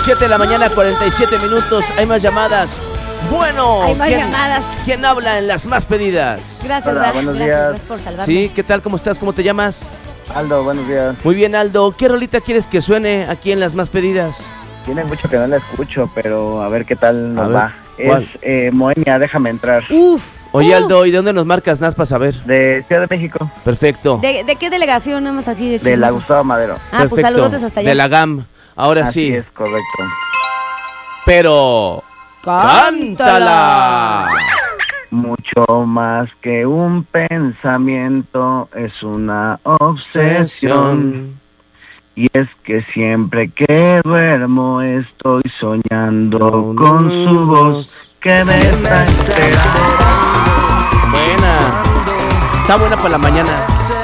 7 de la mañana, 47 minutos. Hay más llamadas. Bueno, hay más llamadas. ¿Quién habla en las más pedidas? Gracias, Hola, buenos días. Gracias por salvarme. Sí, ¿qué tal? ¿Cómo estás? ¿Cómo te llamas? Aldo, buenos días. Muy bien, Aldo. ¿Qué rolita quieres que suene aquí en las más pedidas? Tiene mucho que no la escucho, pero a ver qué tal nos va. ¿cuál? Es Moenia, déjame entrar. Oye, Aldo, ¿y de dónde nos marcas? Nada para saber. De Ciudad de México. Perfecto. ¿De qué delegación? Nada más aquí de De la chismosos. Gustavo Madero. Ah, Perfecto. pues saludos hasta allá. De la GAM. Ahora Así sí. es, correcto. Pero... ¡cántala! Mucho más que un pensamiento, es una obsesión. Y es que siempre que duermo estoy soñando con su voz que me está esperando. Buena. Está buena para la mañana.